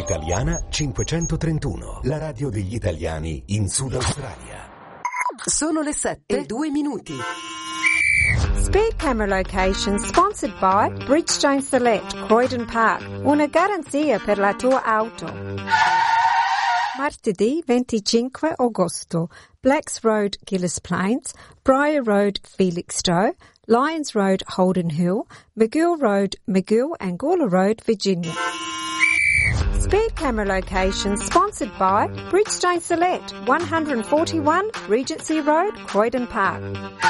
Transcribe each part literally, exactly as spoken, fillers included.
Italiana cinquecentotrentuno, la radio degli italiani in Sud Australia. Sono le sette e due minuti. Speed Camera Location sponsored by Bridgestone Select, Croydon Park. Una garanzia per la tua auto. Martedì venticinque agosto, Blacks Road, Gillis Plains, Briar Road, Felixstowe, Lyons Road, Holden Hill, McGill Road, McGill and Gawler Road, Virginia. Speed Camera Location sponsored by Bridgestone Select, one forty-one Regency Road, Croydon Park.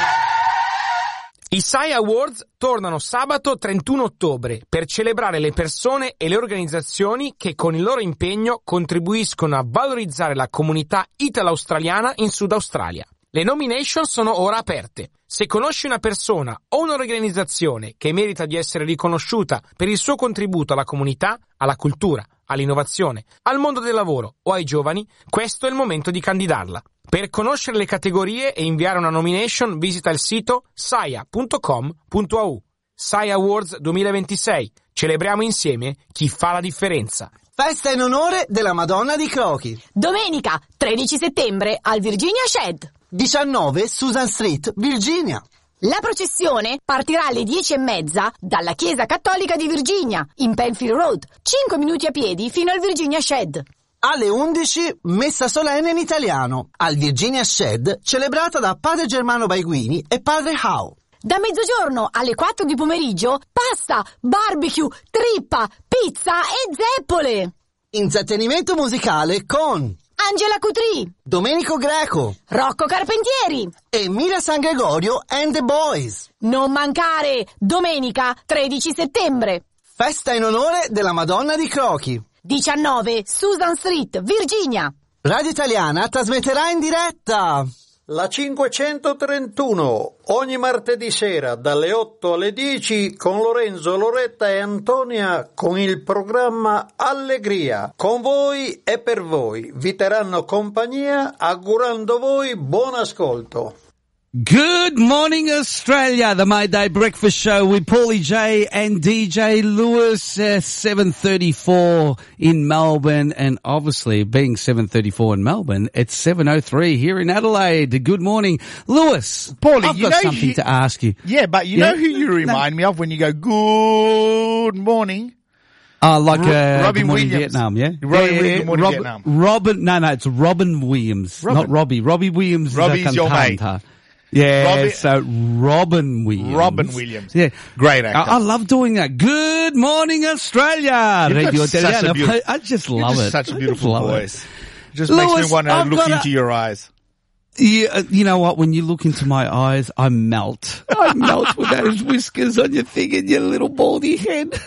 I S A I Awards tornano sabato trentuno ottobre per celebrare le persone e le organizzazioni che con il loro impegno contribuiscono a valorizzare la comunità italo-australiana in Sud Australia. Le nomination sono ora aperte. Se conosci una persona o un'organizzazione che merita di essere riconosciuta per il suo contributo alla comunità, alla cultura, all'innovazione, al mondo del lavoro o ai giovani, questo è il momento di candidarla. Per conoscere le categorie e inviare una nomination visita il sito saia punto com punto a u. S A I Awards duemilaventisei. Celebriamo insieme chi fa la differenza. Festa in onore della Madonna di Crochi. Domenica tredici settembre al Virginia Shed. diciannove Susan Street, Virginia. La processione partirà alle dieci e mezza dalla Chiesa Cattolica di Virginia, in Penfield Road, cinque minuti a piedi fino al Virginia Shed. Alle undici, messa solenne in italiano, al Virginia Shed, celebrata da padre Germano Baiguini e padre Howe. Da mezzogiorno alle quattro di pomeriggio, pasta, barbecue, trippa, pizza e zeppole. Intrattenimento musicale con Angela Cutri, Domenico Greco, Rocco Carpentieri e Mira San Gregorio and the Boys. Non mancare, domenica tredici settembre. Festa in onore della Madonna di Crochi. diciannove Susan Street, Virginia. Radio Italiana trasmetterà in diretta la cinquecentotrentuno ogni martedì sera dalle otto alle dieci con Lorenzo, Loretta e Antonia con il programma Allegria. Con voi e per voi vi terranno compagnia augurando voi buon ascolto. Good morning, Australia, the My Day Breakfast Show with Paulie J and D J Lewis, uh, seven thirty-four in Melbourne, and obviously being seven thirty-four in Melbourne, it's seven oh three here in Adelaide. Good morning. Lewis, Paulie, I've you got know something you, to ask you. Yeah, but you yeah? know who you remind no. me of when you go, good morning? Oh, like uh, Robin Good Morning Williams. Vietnam, yeah? Robin yeah, Williams, Good Morning Rob, Vietnam. Robin, no, no, it's Robin Williams, Robin. not Robbie. Robbie Williams Robbie's is a your mate. cantante. Yeah, Robin, so Robin Williams. Robin Williams. Yeah. Great actor. I, I love doing that. Good morning, Australia. You've Radio got such Italiana. a beautiful, I just you're love just it. such a I beautiful just voice. It, it just Lewis, makes me want to I've look gotta, into your eyes. Yeah, you know what? When you look into my eyes, I melt. I melt with those whiskers on your thing and your little baldy head.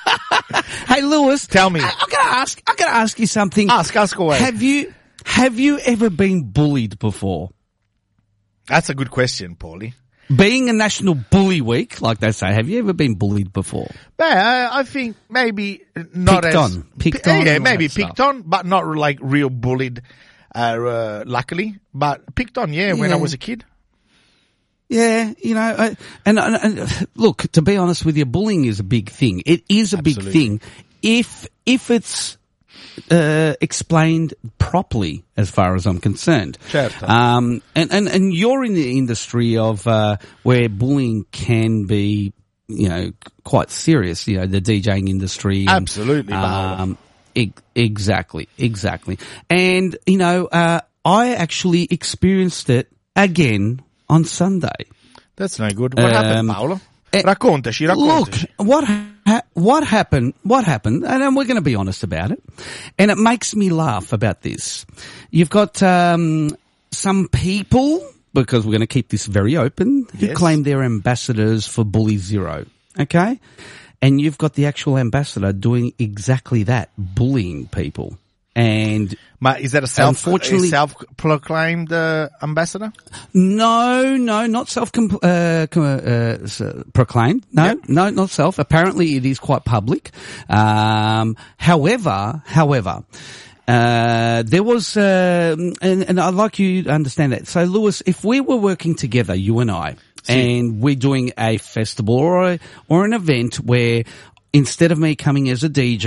Hey, Lewis. Tell me. I, I'm gonna ask, I'm gonna ask you something. Ask, ask away. Have you, have you ever been bullied before? That's a good question, Paulie. Being a National Bully Week, like they say, have you ever been bullied before? Yeah, I think maybe not picked as... on. Picked p- on. Yeah, maybe picked stuff. on, but not like real bullied, uh, uh, luckily. But picked on, yeah, yeah, when I was a kid. Yeah, you know, uh, and, and, and look, to be honest with you, bullying is a big thing. It is a Absolutely. big thing if, if it's, uh, explained properly as far as I'm concerned. Certo. Um, and, and, and you're in the industry of, uh, where bullying can be, you know, quite serious, you know, the DJing industry. And, Absolutely. um, e- exactly, exactly. And, you know, uh, I actually experienced it again on Sunday. That's no good. What Um, happened, Paolo? eh, Raccontaci, raccontaci. Look, what ha- what happened? What happened? And we're going to be honest about it. And it makes me laugh about this. You've got um, some people, because we're going to keep this very open, who Yes. claim they're ambassadors for Bully Zero. Okay, and you've got the actual ambassador doing exactly that, bullying people. And Ma is that a self, unfortunately, a self-proclaimed uh, ambassador? No, no, not self uh, uh, proclaimed. No, Yep. no, not self. Apparently, it is quite public. Um, however, however, uh, there was, uh, and, and I'd like you to understand that. So, Lewis, if we were working together, you and I, See. and we're doing a festival or a, or an event where instead of me coming as a D J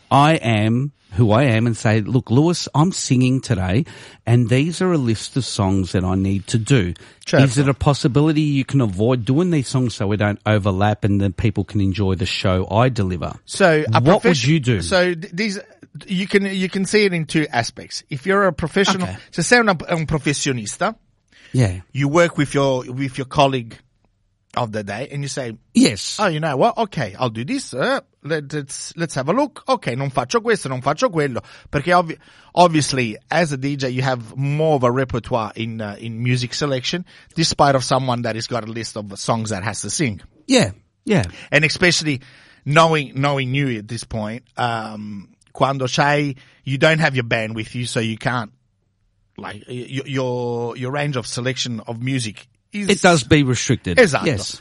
I am who I am and say, look, Lewis, I'm singing today and these are a list of songs that I need to do. Certo. Is it a possibility you can avoid doing these songs so we don't overlap and then people can enjoy the show I deliver? So a what would you do? So these, you can, you can see it in two aspects. If you're a professional, Okay. se sei un, un professionista, Yeah. you work with your, with your colleague of the day and you say, Yes. oh, you know what? Okay, I'll do this. Uh, let, let's, let's have a look. Okay, non faccio questo, non faccio quello. Perché ovvi- obviously, as a D J, you have more of a repertoire in, uh, in music selection, despite of someone that has got a list of songs that has to sing. Yeah. Yeah. And especially knowing, knowing you at this point, um, quando c'hai, you don't have your band with you, so you can't, like, y- your, your range of selection of music is... It does be restricted. Esatto. Yes.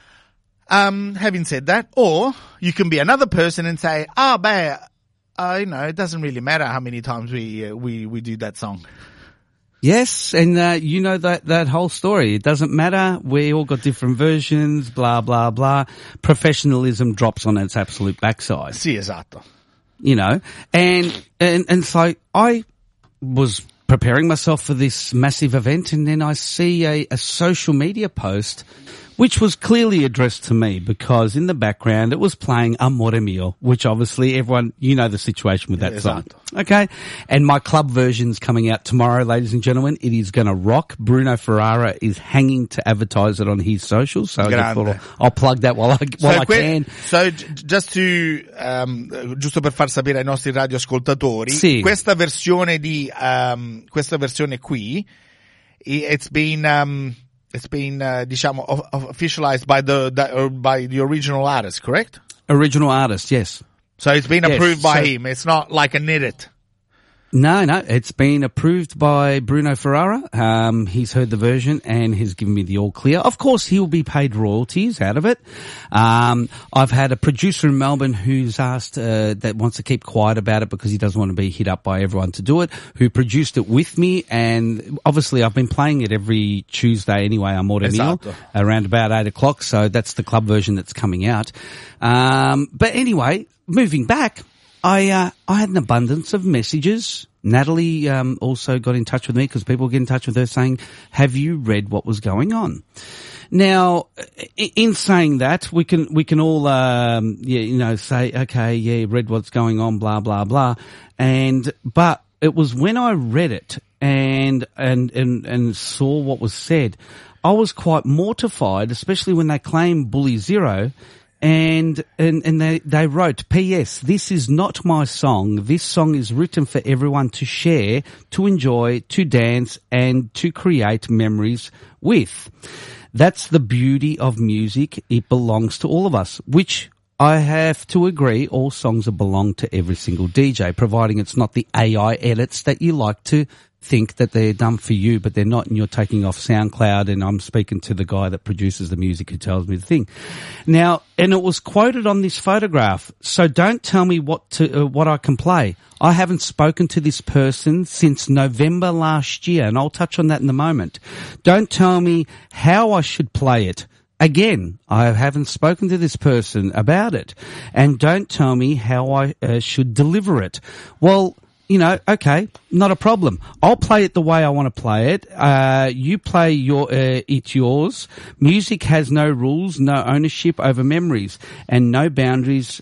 Um, having said that, or you can be another person and say, ah, oh, beh, uh, you know, it doesn't really matter how many times we, uh, we, we do that song. Yes, and uh, you know that that whole story. It doesn't matter. We all got different versions, blah, blah, blah. Professionalism drops on its absolute backside. Sì, esatto. You know, and, and, and so I was preparing myself for this massive event and then I see a, a social media post which was clearly addressed to me because in the background it was playing Amore Mio, which obviously everyone, you know the situation with that song. Okay? And my club version's coming out tomorrow, ladies and gentlemen. It is going to rock. Bruno Ferrara is hanging to advertise it on his socials, so I just thought I'll, I'll plug that while I, while so I que- can. So j- just to, um, giusto per far sapere ai nostri radioascoltatori, Sì. questa versione di, um, questa versione qui, it's been, um, it's been, uh, diciamo, of- of- officialized by the, the uh, by the original artist, correct? Original artist, yes. So it's been Yes, approved by so- him. It's not like an edit. No, no, it's been approved by Bruno Ferrara. Um, he's heard the version and he's given me the all clear. Of course, he'll be paid royalties out of it. Um, I've had a producer in Melbourne who's asked, uh, that wants to keep quiet about it because he doesn't want to be hit up by everyone to do it, who produced it with me. And obviously I've been playing it every Tuesday anyway, Amore Mio, Esatto. around about eight o'clock. So that's the club version that's coming out. Um, but anyway, moving back, I, uh, I had an abundance of messages. Natalie, um, also got in touch with me because people get in touch with her saying, have you read what was going on? Now, in saying that, we can, we can all, um, yeah, you know, say, okay, yeah, read what's going on, blah, blah, blah. And, but it was when I read it and, and, and, and saw what was said, I was quite mortified, especially when they claim Bully Zero. And, and, and they, they wrote, P S, this is not my song. This song is written for everyone to share, to enjoy, to dance, and to create memories with. That's the beauty of music. It belongs to all of us, which I have to agree, all songs belong to every single D J, providing it's not the A I edits that you like to think that they're done for you, but they're not, and you're taking off SoundCloud, and I'm speaking to the guy that produces the music who tells me the thing. Now, and it was quoted on this photograph, so don't tell me what to, uh, what I can play. I haven't spoken to this person since November last year, and I'll touch on that in a moment. Don't tell me how I should play it. Again, I haven't spoken to this person about it, and don't tell me how I uh, should deliver it. Well, you know, okay, not a problem. I'll play it the way I want to play it. Uh, you play your, uh, it's yours. Music has no rules, no ownership over memories, and no boundaries,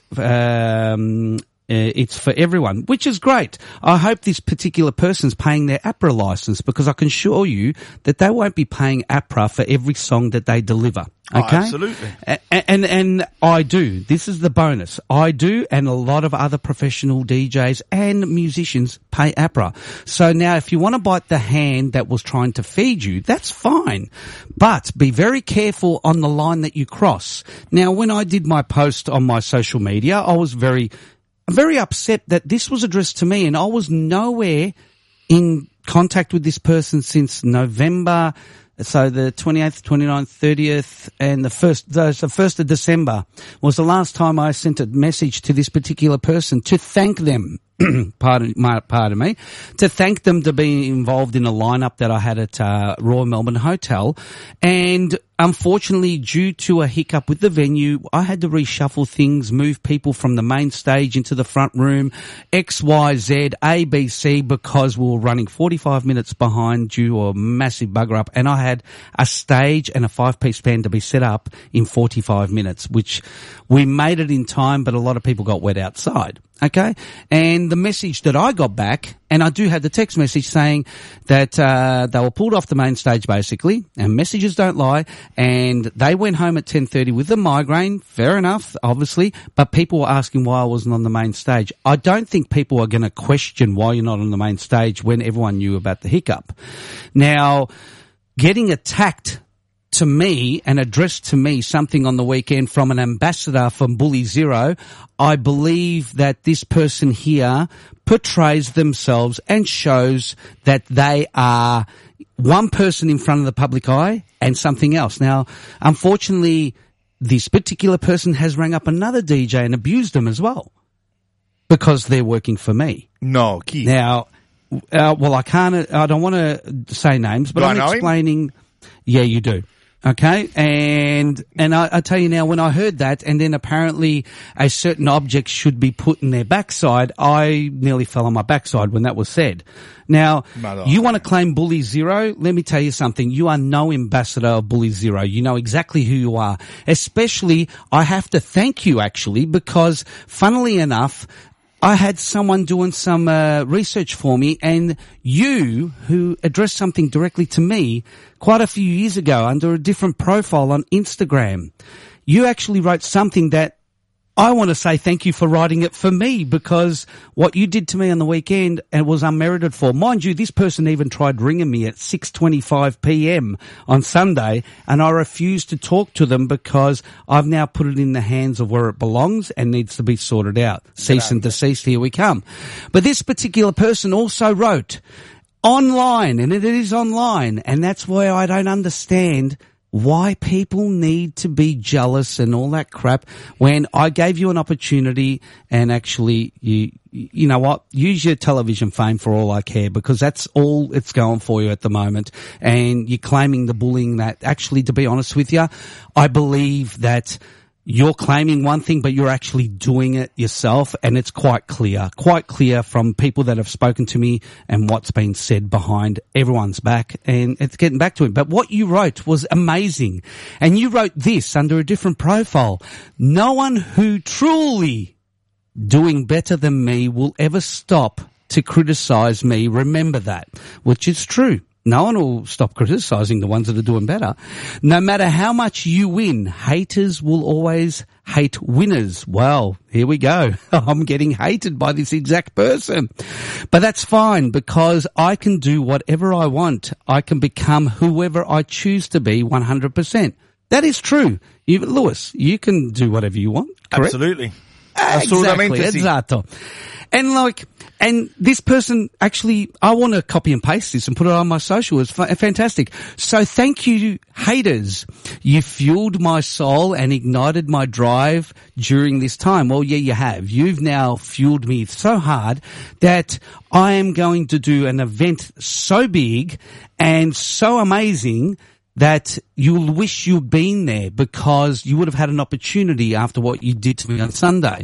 um, Uh, it's for everyone, which is great. I hope this particular person's paying their APRA license, because I can assure you that they won't be paying APRA for every song that they deliver. Okay? Oh, absolutely. And, and, and I do. This is the bonus. I do, and a lot of other professional D Js and musicians pay APRA. So now if you want to bite the hand that was trying to feed you, that's fine. But be very careful on the line that you cross. Now, when I did my post on my social media, I was very very upset that this was addressed to me, and I was nowhere in contact with this person since November. So the twenty-eighth, twenty-ninth, thirtieth, and the first, the first of December was the last time I sent a message to this particular person to thank them pardon, pardon me, to thank them to be involved in a lineup that I had at uh, Royal Melbourne Hotel. And unfortunately, due to a hiccup with the venue, I had to reshuffle things, move people from the main stage into the front room, X, Y, Z, A, B, C, because we were running forty-five minutes behind due to a massive bugger up. And I had a stage and a five-piece band to be set up in forty-five minutes, which we made it in time, but a lot of people got wet outside. Okay. And the message that I got back, and I do have the text message saying that, uh, they were pulled off the main stage basically, and messages don't lie, and they went home at ten thirty with a migraine. Fair enough, obviously, but people were asking why I wasn't on the main stage. I don't think people are going to question why you're not on the main stage when everyone knew about the hiccup. Now, getting attacked to me and addressed to me something on the weekend from an ambassador from Bully Zero, I believe that this person here portrays themselves and shows that they are one person in front of the public eye and something else. Now, unfortunately, this particular person has rang up another D J and abused them as well because they're working for me. No, Keith. Now, uh, well, I can't, I don't want to say names, but Do I I'm know explaining. Him? Yeah, you do. Okay, and and I, I tell you now, when I heard that, and then apparently a certain object should be put in their backside, I nearly fell on my backside when that was said. Now, Mother. You want to claim Bully Zero? Let me tell you something. You are no ambassador of Bully Zero. You know exactly who you are. Especially, I have to thank you actually, because funnily enough, I had someone doing some uh, research for me, and you, who addressed something directly to me quite a few years ago under a different profile on Instagram, you actually wrote something that I want to say thank you for writing it for me, because what you did to me on the weekend and was unmerited for. Mind you, this person even tried ringing me at six twenty-five p.m. on Sunday, and I refused to talk to them because I've now put it in the hands of where it belongs and needs to be sorted out. Cease and desist, here we come. But this particular person also wrote online, and it is online, and that's why I don't understand why people need to be jealous and all that crap when I gave you an opportunity, and actually you, you know what, use your television fame for all I care, because that's all it's going for you at the moment. And you're claiming the bullying that actually, to be honest with you, I believe that you're claiming one thing, but you're actually doing it yourself, and it's quite clear, quite clear from people that have spoken to me and what's been said behind everyone's back, and it's getting back to it. But what you wrote was amazing, and you wrote this under a different profile. No one who truly doing better than me will ever stop to criticize me. Remember that, which is true. No one will stop criticizing the ones that are doing better. No matter how much you win, haters will always hate winners. Well, here we go. I'm getting hated by this exact person. But that's fine, because I can do whatever I want. I can become whoever I choose to be one hundred percent. That is true. You, Lewis, you can do whatever you want, correct? Absolutely. Exactly, esatto. And like, and this person actually, I want to copy and paste this and put it on my social. It's fa- fantastic. So thank you, haters. You fueled my soul and ignited my drive during this time. Well, yeah, you have. You've now fueled me so hard that I am going to do an event so big and so amazing that you'll wish you'd been there, because you would have had an opportunity after what you did to me on Sunday.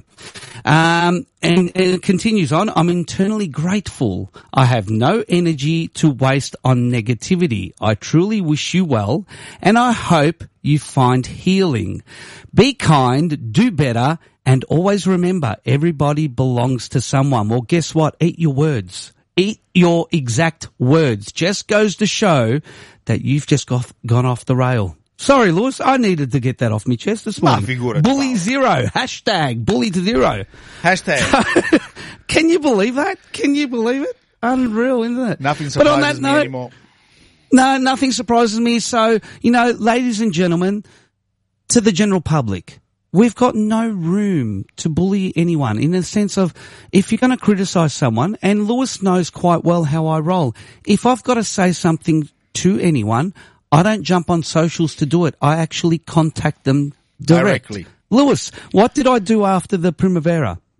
Um, and, and it continues on. I'm internally grateful. I have no energy to waste on negativity. I truly wish you well, and I hope you find healing. Be kind, do better, and always remember, everybody belongs to someone. Well, guess what? Eat your words. Eat your exact words. Just goes to show that you've just got, gone off the rail. Sorry, Lewis, I needed to get that off my chest this morning. Bully zero. Hashtag bully to zero. Hashtag. Can you believe that? Can you believe it? Unreal, isn't it? Nothing surprises but on that me note, anymore. No, nothing surprises me. So, you know, ladies and gentlemen, to the general public, we've got no room to bully anyone, in the sense of, if you're going to criticize someone, and Lewis knows quite well how I roll, if I've got to say something to anyone, I don't jump on socials to do it. I actually contact them direct. Directly. Lewis, what did I do after the Primavera?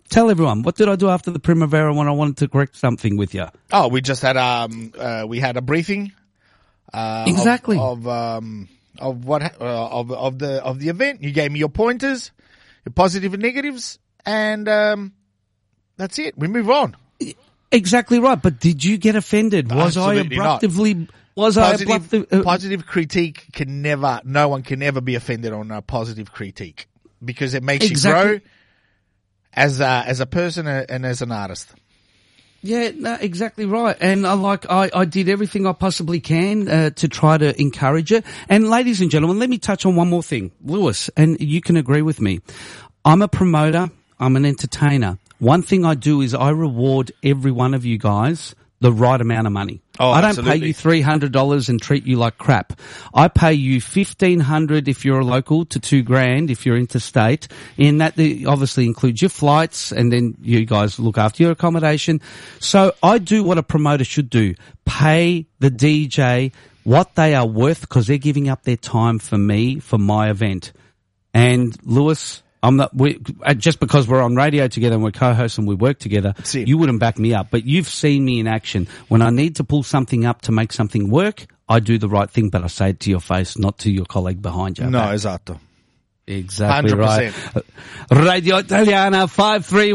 Tell everyone, what did I do after the Primavera when I wanted to correct something with you? Oh, we just had um uh, we had a briefing. Uh, Exactly. Of, of um of what ha- uh, of of the of the event. You gave me your pointers, your positive and negatives, and um that's it. We move on. Exactly right. But did you get offended? Was Absolutely I not. abruptly? Was Positive, I abruptly? Uh, positive critique can never. No one can ever be offended on a positive critique because it makes Exactly. you grow as a as a person and as an artist. Yeah, no, exactly right. And I like, I, I did everything I possibly can, uh, to try to encourage it. And ladies and gentlemen, let me touch on one more thing. Lewis, and you can agree with me. I'm a promoter. I'm an entertainer. One thing I do is I reward every one of you guys the right amount of money. Oh, I don't absolutely. pay you three hundred dollars and treat you like crap. I pay you fifteen hundred dollars if you're a local to two grand if you're interstate. And that the, obviously includes your flights and then you guys look after your accommodation. So I do what a promoter should do. Pay the D J what they are worth because they're giving up their time for me, for my event. And Lewis, I'm not, we, uh, just because we're on radio together and we're co-hosts and we work together, it. you wouldn't back me up, but you've seen me in action. When I need to pull something up to make something work, I do the right thing, but I say it to your face, not to your colleague behind you. No, Okay? esatto. Exactly one hundred percent. right. Radio Italiana five three